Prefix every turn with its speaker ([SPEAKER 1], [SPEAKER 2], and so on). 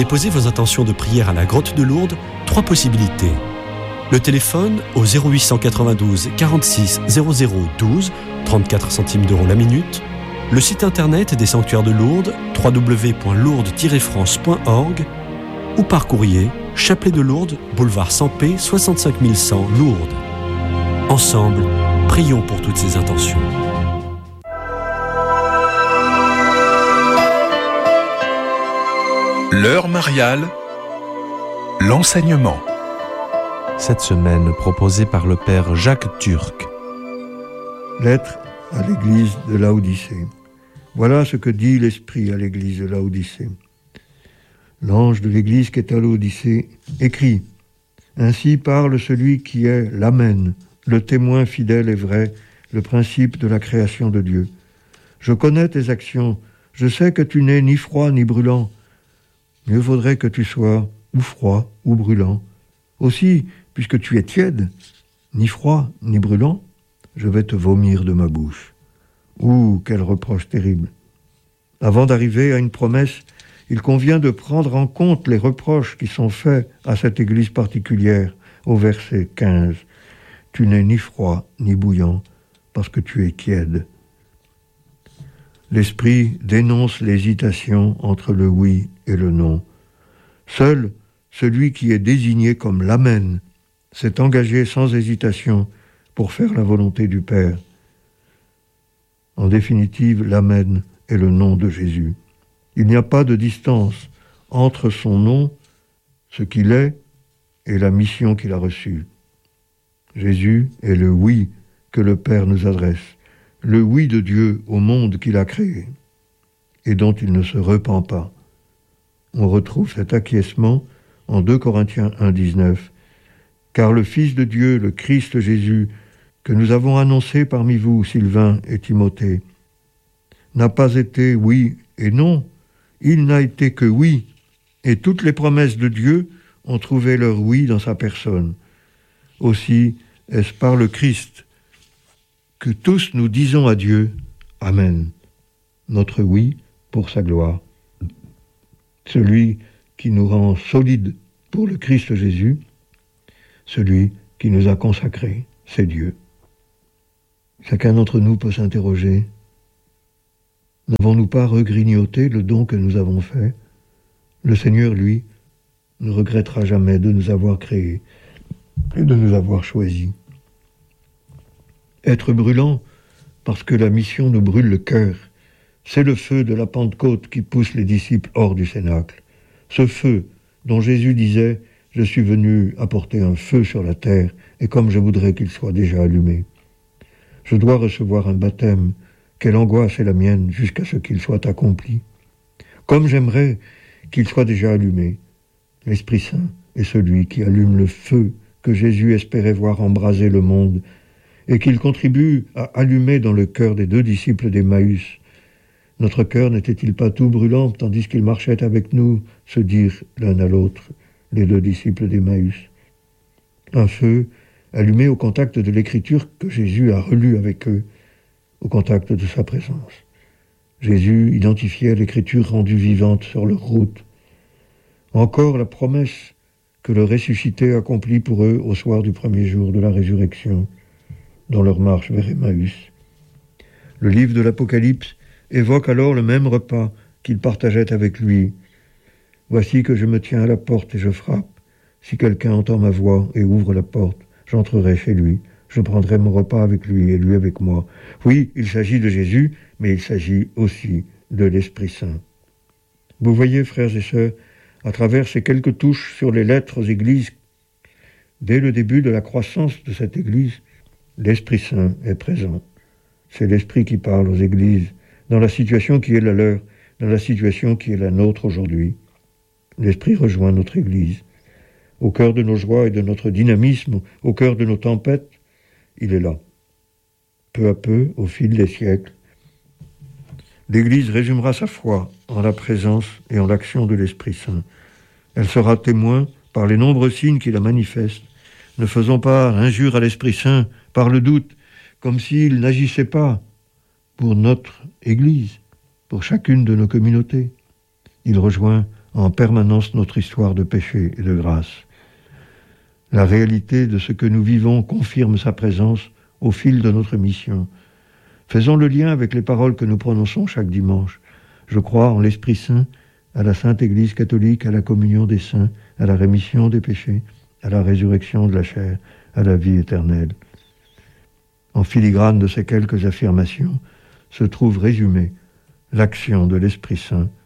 [SPEAKER 1] déposer vos intentions de prière à la Grotte de Lourdes, 3 possibilités. Le téléphone au 0892 46 00 12, 34 centimes d'euros la minute. Le site internet des sanctuaires de Lourdes, www.lourdes-france.org, ou par courrier, Chapelet de Lourdes, boulevard Sampé, 65 100 Lourdes. Ensemble, prions pour toutes ces intentions.
[SPEAKER 2] L'heure mariale, l'enseignement.
[SPEAKER 3] Cette semaine, proposée par le père Jacques Turc.
[SPEAKER 4] Lettre à l'église de Laodicée. Voilà ce que dit l'Esprit à l'église de Laodicée. L'ange de l'église qui est à Laodicée écrit : Ainsi parle celui qui est l'Amen, le témoin fidèle et vrai, le principe de la création de Dieu. Je connais tes actions, je sais que tu n'es ni froid ni brûlant. Mieux vaudrait que tu sois ou froid ou brûlant. Aussi, puisque tu es tiède, ni froid ni brûlant, je vais te vomir de ma bouche. Ouh, quel reproche terrible! Avant d'arriver à une promesse, il convient de prendre en compte les reproches qui sont faits à cette église particulière, au verset 15. Tu n'es ni froid ni bouillant, parce que tu es tiède. L'Esprit dénonce l'hésitation entre le oui et le non. Seul celui qui est désigné comme l'Amen s'est engagé sans hésitation pour faire la volonté du Père. En définitive, l'Amen est le nom de Jésus. Il n'y a pas de distance entre son nom, ce qu'il est, et la mission qu'il a reçue. Jésus est le oui que le Père nous adresse, le oui de Dieu au monde qu'il a créé, et dont il ne se repent pas. On retrouve cet acquiescement en 2 Corinthiens 1, 19. Car le Fils de Dieu, le Christ Jésus, que nous avons annoncé parmi vous, Sylvain et Timothée, n'a pas été oui et non, il n'a été que oui, et toutes les promesses de Dieu ont trouvé leur oui dans sa personne. Aussi est-ce par le Christ que tous nous disons à Dieu « Amen », notre oui pour sa gloire. Celui qui nous rend solides pour le Christ Jésus, celui qui nous a consacrés, c'est Dieu. Chacun d'entre nous peut s'interroger. N'avons-nous pas regrignoté le don que nous avons fait ? Le Seigneur, lui, ne regrettera jamais de nous avoir créés et de nous avoir choisis. Être brûlant, parce que la mission nous brûle le cœur, c'est le feu de la Pentecôte qui pousse les disciples hors du cénacle. Ce feu dont Jésus disait « Je suis venu apporter un feu sur la terre, et comme je voudrais qu'il soit déjà allumé. » Je dois recevoir un baptême. Quelle angoisse est la mienne jusqu'à ce qu'il soit accompli. Comme j'aimerais qu'il soit déjà allumé. L'Esprit Saint est celui qui allume le feu que Jésus espérait voir embraser le monde et qu'il contribue à allumer dans le cœur des 2 disciples d'Emmaüs. Notre cœur n'était-il pas tout brûlant tandis qu'ils marchaient avec nous, se dirent l'un à l'autre, les 2 disciples d'Emmaüs. Un feu allumé au contact de l'Écriture que Jésus a relue avec eux, au contact de sa présence. Jésus identifiait l'Écriture rendue vivante sur leur route. Encore la promesse que le ressuscité accomplit pour eux au soir du premier jour de la résurrection, dans leur marche vers Emmaüs. Le livre de l'Apocalypse évoque alors le même repas qu'ils partageaient avec lui. « Voici que je me tiens à la porte et je frappe. Si quelqu'un entend ma voix et ouvre la porte, j'entrerai chez lui. Je prendrai mon repas avec lui et lui avec moi. » Oui, il s'agit de Jésus, mais il s'agit aussi de l'Esprit Saint. Vous voyez, frères et sœurs, à travers ces quelques touches sur les lettres aux églises, dès le début de la croissance de cette église, l'Esprit Saint est présent. C'est l'Esprit qui parle aux églises, dans la situation qui est la leur, dans la situation qui est la nôtre aujourd'hui. L'Esprit rejoint notre église. Au cœur de nos joies et de notre dynamisme, au cœur de nos tempêtes, il est là. Peu à peu, au fil des siècles, l'Église résumera sa foi en la présence et en l'action de l'Esprit Saint. Elle sera témoin par les nombreux signes qui la manifestent. Ne faisons pas injure à l'Esprit Saint par le doute, comme s'il n'agissait pas pour notre Église, pour chacune de nos communautés. Il rejoint en permanence notre histoire de péché et de grâce. La réalité de ce que nous vivons confirme sa présence au fil de notre mission. Faisons le lien avec les paroles que nous prononçons chaque dimanche. Je crois en l'Esprit Saint, à la Sainte Église catholique, à la communion des saints, à la rémission des péchés, à la résurrection de la chair, à la vie éternelle. En filigrane de ces quelques affirmations se trouve résumée l'action de l'Esprit Saint